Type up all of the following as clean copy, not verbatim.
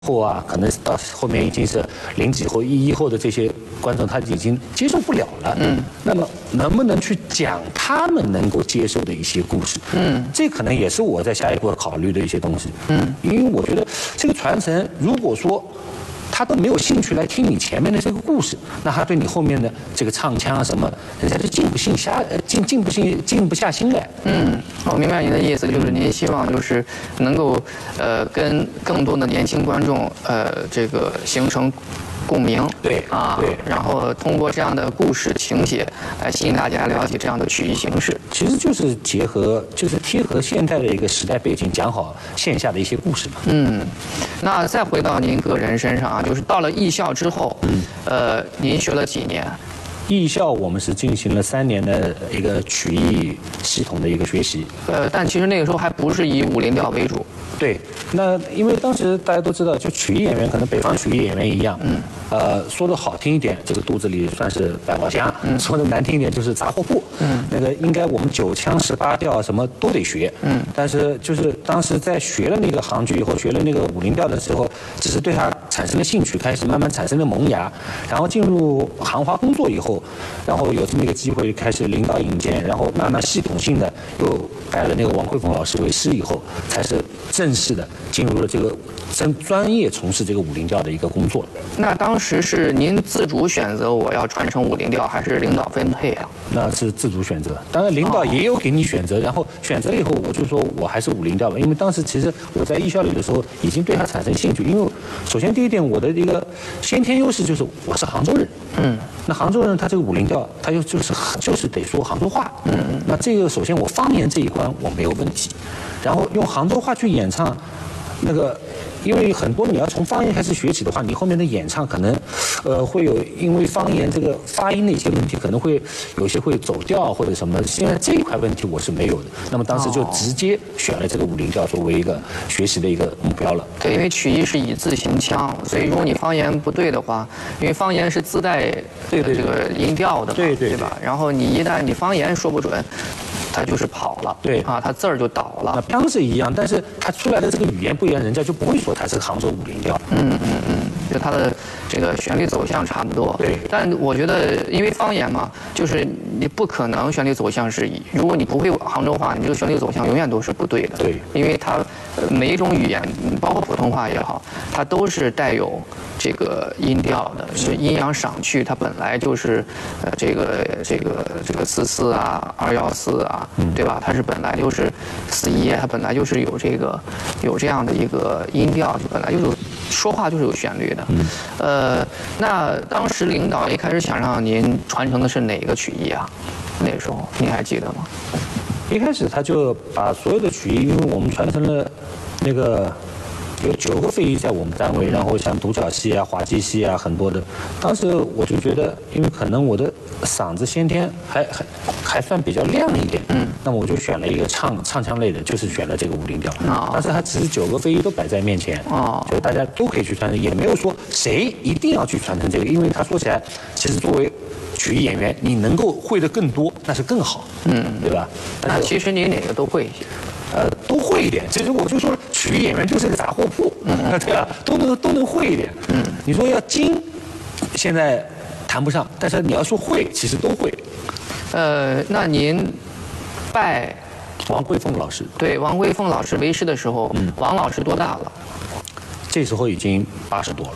后啊，可能到后面已经是0几后、11后的这些观众，他已经接受不了了。那么能不能去讲他们能够接受的一些故事？这可能也是我在下一步考虑的一些东西。因为我觉得这个传承，如果说他都没有兴趣来听你前面的这个故事，那他对你后面的这个唱腔啊什么，人家就静不下心来。 我明白你的意思，就是您希望就是能够跟更多的年轻观众这个形成共鸣， 对， 然后通过这样的故事情节来吸引大家了解这样的曲艺形式。 其实就是贴合现在的一个时代背景，讲好线下的一些故事嘛。 那再回到您个人身上啊，就是到了艺校之后，您学了几年？ 艺校我们是进行了3年的一个曲艺系统的一个学习。 但其实那个时候还不是以武林调为主。 对，那因为当时大家都知道，就曲艺演员可能北方曲艺演员一样，说的好听一点，这个肚子里算是百宝箱；说的难听一点就是杂货铺。那个应该我们9腔18调什么都得学。但是就是当时在学了那个杭剧以后，学了那个武林调的时候，只是对它产生了兴趣，开始慢慢产生了萌芽。然后进入行华工作以后，然后有这么一个机会，开始领导引荐，然后慢慢系统性的又拜了那个王慧凤老师为师以后，才是正式的进入了这个专业从事这个武林调的一个工作。 那当时是您自主选择我要传承武林调，还是领导分配啊？ 那是自主选择，当然领导也有给你选择，然后选择以后我就说我还是武林调吧，因为当时其实我在艺校里的时候已经对它产生兴趣，因为首先第一点我的一个先天优势就是我是杭州人。那杭州人他这个武林调，他就是得说杭州话。那这个首先我方言这一关我没有问题，然后用杭州话去演唱，那个因为很多你要从方言开始学起的话，你后面的演唱可能会有因为方言这个发音的一些问题，可能会有些会走调或者什么。现在这一块问题我是没有的。那么当时就直接选了这个武林调作为一个学习的一个目标了。 对，因为曲艺是以字行腔，所以如果你方言不对的话，因为方言是自带这个音调的嘛，对吧？然后你一旦你方言说不准，它就是跑了，它字儿就倒了。 那腔是一样，但是它出来的这个语言不一样，人家就不会说它是杭州武林调。 就它的这个旋律走向差不多。 对。 但我觉得，因为方言嘛，就是你不可能旋律走向是，如果你不会杭州话，你这个旋律走向永远都是不对的。 对。 因为它每一种语言，包括普通话也好，它都是带有这个音调的，是阴阳赏去，它本来就是这个44啊，214啊，对吧？它是本来就是41，它本来就是有这样的一个音调，就本来就是说话就是有旋律的。那当时领导一开始想让您传承的是哪个曲艺啊？那时候您还记得吗？ 一开始他就把所有的曲艺，因为我们传承了那个有9个非遗在我们单位，然后像独角戏啊、滑稽戏啊很多的。当时我就觉得，因为可能我的嗓子先天还算比较亮一点，那么我就选了一个唱腔类的，就是选了这个武林调。但是它其实9个非遗都摆在面前，就大家都可以去传承，也没有说谁一定要去传承这个，因为他说起来，其实作为曲艺演员，你能够会的更多，那是更好，对吧？ 那其实你哪个都会一些。 都会一点。其实我就说，曲艺演员就是个杂货铺，对吧？都能会一点。你说要精，现在谈不上，但是你要说会，其实都会。 那您拜王慧凤老师， 对王慧凤老师为师的时候，王老师多大了？ 这时候已经80多了。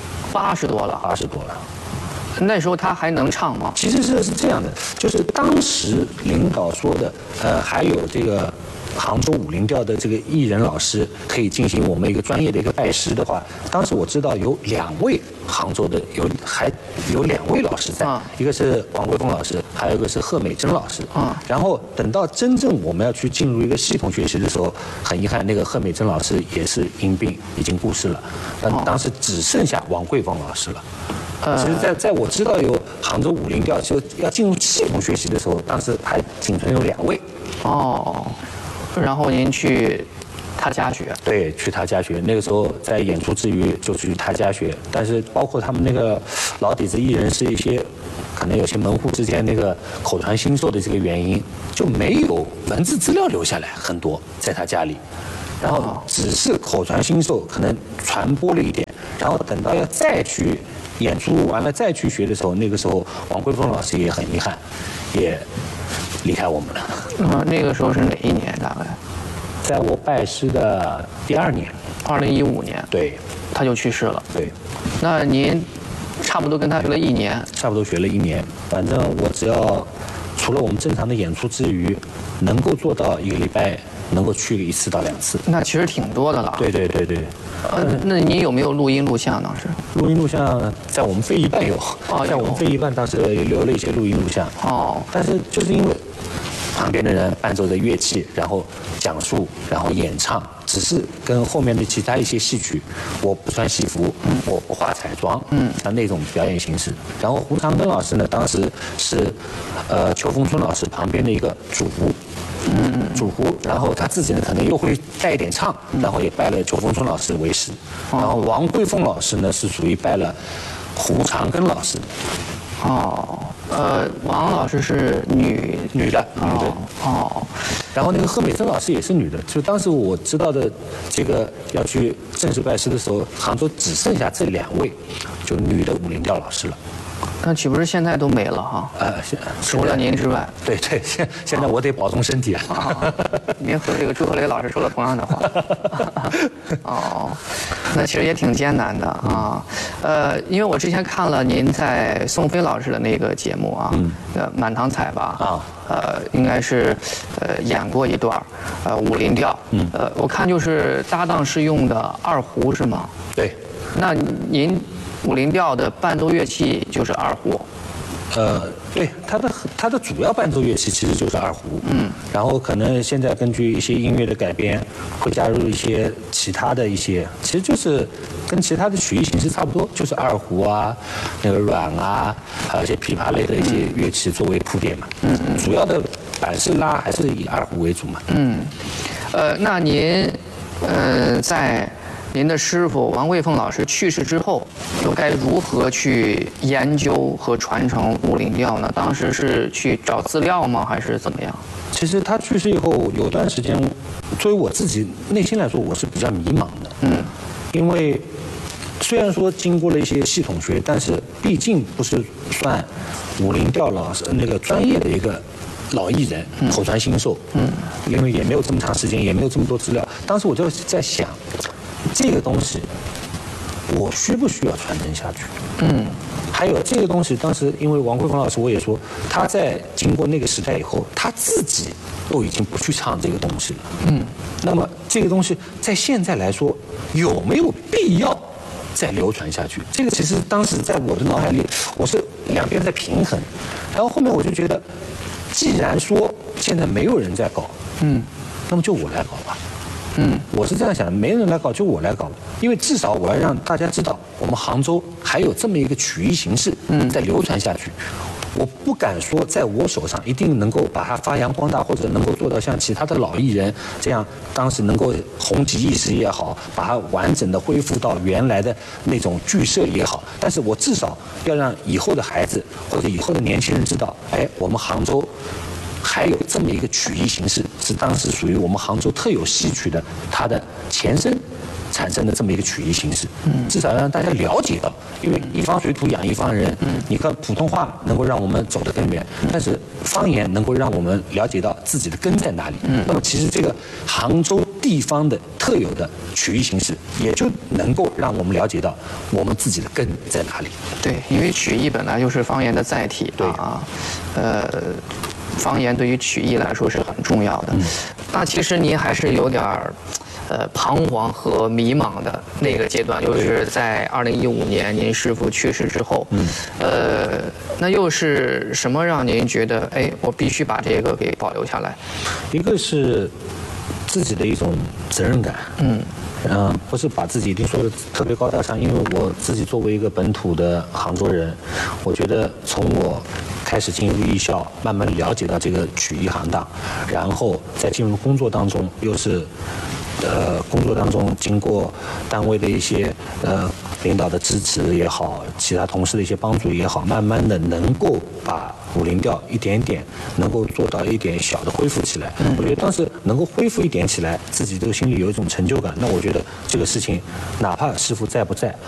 80多了。 80多了。 那时候他还能唱吗？ 其实是这样的，就是当时领导说的，还有这个杭州武林调的这个艺人老师可以进行我们一个专业的一个拜师的话，当时我知道有2位杭州的还有2位老师在，一个是王慧凤老师，还有一个是贺美珍老师。然后等到真正我们要去进入一个系统学习的时候，很遗憾，那个贺美珍老师也是因病已经过世了，当时只剩下王慧凤老师了。其实在我知道有杭州武林调就要进入系统学习的时候，当时还仅存有2位。 然后您去他家学？ 对，去他家学。那个时候在演出之余就去他家学，但是包括他们那个老底子艺人是一些，可能有些门户之间那个口传心授的这个原因，就没有文字资料留下来很多在他家里。 然后只是口传心授，可能传播了一点，然后等到要再去演出完了再去学的时候，那个时候王桂凤老师也很遗憾，也离开我们了。 那个时候是哪一年？大概在我拜师的第2年 ，2015年， 对， 他就去世了。 对， 那您差不多跟他学了1年， 差不多学了1年。反正我只要除了我们正常的演出之余，能够做到1个礼拜能够去1次到2次。 那其实挺多的了。 对对对对。 那您有没有录音录像当时？ 录音录像在我们非遗办有，在我们非遗办当时留了一些录音录像。 哦。 但是就是因为旁边的人伴奏着乐器，然后讲述，然后演唱，只是跟后面的其他一些戏曲，我不穿戏服，我不化彩妆，像那种表演形式。然后胡长庚老师呢，当时是邱风春老师旁边的一个主胡。主胡，然后他自己呢可能又会带一点唱，然后也拜了邱风春老师为师，然后王桂凤老师呢是属于拜了胡长庚老师。 哦，王老师是女的。哦。 然后那个贺美珍老师也是女的，就当时我知道的这个要去正式拜师的时候，杭州只剩下这2位，就女的武林调老师了。 那岂不是现在都没了哈？除了您之外。 对对，现在我得保重身体啊。 您和这个朱鹤雷老师说了同样的话。哦，那其实也挺艰难的啊。因为我之前看了您在宋飞老师的那个节目啊，满堂彩吧。应该是演过一段武林调。我看就是搭档是用的2胡是吗？ 对。 那您武林调的伴奏乐器就是2胡。 对，它的主要伴奏乐器其实就是2胡。然后可能现在根据一些音乐的改编，会加入一些其他的一些，其实就是跟其他的曲艺形式差不多，就是2胡啊，那个阮啊，还有一些琵琶类的一些乐器作为铺垫嘛。主要的板式拉还是以2胡为主嘛。 那您在您的师傅王桂凤老师去世之后，又该如何去研究和传承武林调呢？当时是去找资料吗，还是怎么样？ 其实他去世以后有段时间，作为我自己内心来说，我是比较迷茫的。因为虽然说经过了一些系统学，但是毕竟不是算武林调老师那个专业的一个老艺人，口传心授。因为也没有这么长时间，也没有这么多资料。当时我就在想，这个东西我需不需要传承下去？还有这个东西，当时因为王桂凤老师，我也说他在经过那个时代以后，他自己都已经不去唱这个东西了。那么这个东西在现在来说有没有必要再流传下去？这个其实当时在我的脑海里，我是两边在平衡。然后后面我就觉得，既然说现在没有人在搞，那么就我来搞吧。我是这样想的，没人来搞就我来搞，因为至少我要让大家知道，我们杭州还有这么一个曲艺形式在流传下去。我不敢说在我手上一定能够把它发扬光大，或者能够做到像其他的老艺人这样，当时能够红极一时也好，把它完整的恢复到原来的那种剧社也好。但是我至少要让以后的孩子或者以后的年轻人知道，我们杭州还有这么一个曲艺形式，是当时属于我们杭州特有戏曲的它的前身产生的这么一个曲艺形式。至少让大家了解到，因为一方水土养一方人。你看普通话能够让我们走得更远，但是方言能够让我们了解到自己的根在哪里。那么其实这个杭州地方的特有的曲艺形式，也就能够让我们了解到我们自己的根在哪里。 对，因为曲艺本来就是方言的载体啊。方言对于曲艺来说是很重要的。那其实您还是有点彷徨和迷茫的那个阶段，就是在2015年您师父去世之后。那又是什么让您觉得我必须把这个给保留下来？ 一个是自己的一种责任感。不是把自己一定说的特别高大上，因为我自己作为一个本土的杭州人，我觉得从我开始进入艺校，慢慢了解到这个曲艺行当，然后在进入工作当中，又是工作当中经过单位的一些领导的支持也好，其他同事的一些帮助也好，慢慢的能够把50调一点点能够做到一点小的恢复起来。我觉得当时能够恢复一点起来，自己这个心里有一种成就感，那我觉得这个事情哪怕师傅在不在，